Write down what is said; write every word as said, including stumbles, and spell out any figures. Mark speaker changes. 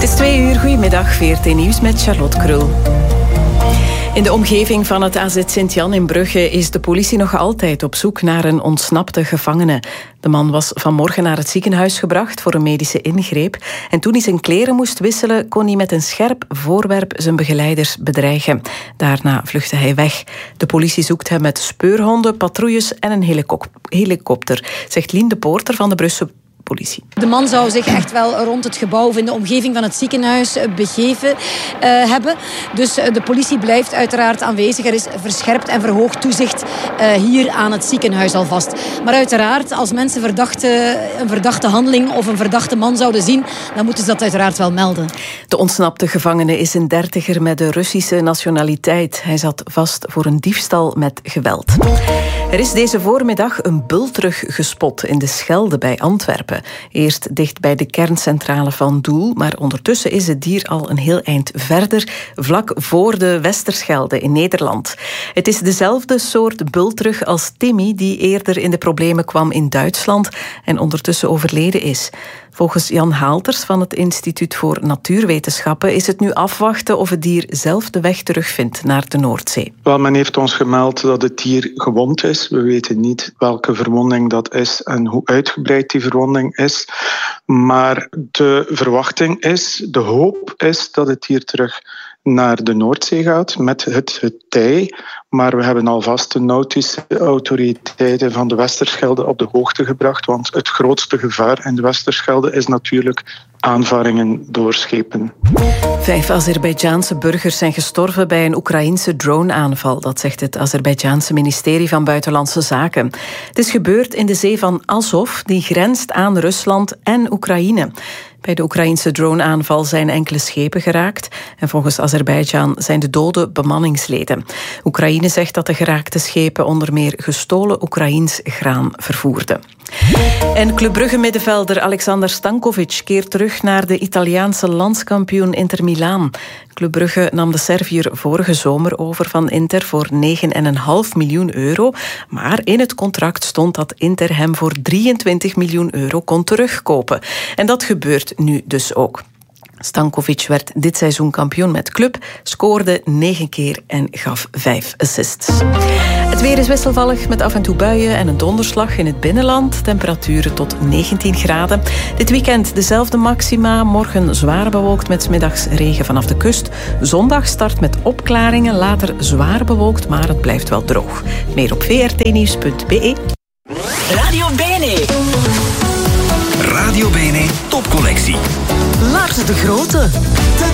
Speaker 1: Het is twee uur, goedemiddag, V R T Nieuws met Charlotte Krul. In de omgeving van het A Z Sint-Jan in Brugge is de politie nog altijd op zoek naar een ontsnapte gevangene. De man was vanmorgen naar het ziekenhuis gebracht voor een medische ingreep. En toen hij zijn kleren moest wisselen, kon hij met een scherp voorwerp zijn begeleiders bedreigen. Daarna vluchtte hij weg. De politie zoekt hem met speurhonden, patrouilles en een helikopter, zegt Lien de Poorter van de Brusselse politie.
Speaker 2: De man zou zich echt wel rond het gebouw of in de omgeving van het ziekenhuis begeven uh, hebben. Dus uh, de politie blijft uiteraard aanwezig. Er is verscherpt en verhoogd toezicht uh, hier aan het ziekenhuis alvast. Maar uiteraard, als mensen verdachte, een verdachte handeling of een verdachte man zouden zien, dan moeten ze dat uiteraard wel melden.
Speaker 1: De ontsnapte gevangene is een dertiger met de Russische nationaliteit. Hij zat vast voor een diefstal met geweld. Er is deze voormiddag een bultrug gespot in de Schelde bij Antwerpen. Eerst dicht bij de kerncentrale van Doel, maar ondertussen is het dier al een heel eind verder, vlak voor de Westerschelde in Nederland. Het is dezelfde soort bultrug als Timmy, die eerder in de problemen kwam in Duitsland en ondertussen overleden is. Volgens Jan Haalters van het Instituut voor Natuurwetenschappen is het nu afwachten of het dier zelf de weg terugvindt naar de Noordzee.
Speaker 3: Wel, men heeft ons gemeld dat het dier gewond is. We weten niet welke verwonding dat is en hoe uitgebreid die verwonding is. Maar de verwachting is, de hoop is dat het dier terug naar de Noordzee gaat met het, het tij. Maar we hebben alvast de nautische autoriteiten van de Westerschelde op de hoogte gebracht, want het grootste gevaar in de Westerschelde is natuurlijk aanvaringen door schepen.
Speaker 1: Vijf Azerbeidzjaanse burgers zijn gestorven bij een Oekraïense drone-aanval. Dat zegt het Azerbeidzjaanse ministerie van Buitenlandse Zaken. Het is gebeurd in de zee van Azov, die grenst aan Rusland en Oekraïne. Bij de Oekraïense drone-aanval zijn enkele schepen geraakt. En volgens Azerbeidzjan zijn de doden bemanningsleden. Oekraïne zegt dat de geraakte schepen onder meer gestolen Oekraïens graan vervoerden. En Club Brugge-middenvelder Alexander Stankovic keert terug naar de Italiaanse landskampioen Inter Milaan. Club Brugge nam de Serviër vorige zomer over van Inter voor negen komma vijf miljoen euro. Maar in het contract stond dat Inter hem voor drieëntwintig miljoen euro kon terugkopen. En dat gebeurt nu dus ook. Stankovic werd dit seizoen kampioen met club, scoorde negen keer en gaf vijf assists. Het weer is wisselvallig met af en toe buien en een donderslag in het binnenland. Temperaturen tot negentien graden. Dit weekend dezelfde maxima. Morgen zwaar bewolkt met 's middags regen vanaf de kust. Zondag start met opklaringen, later zwaar bewolkt, maar het blijft wel droog. Meer op v r t nieuws punt b e.
Speaker 4: Radio Bene. Radio Bene topcollectie.
Speaker 5: Lars de Grote.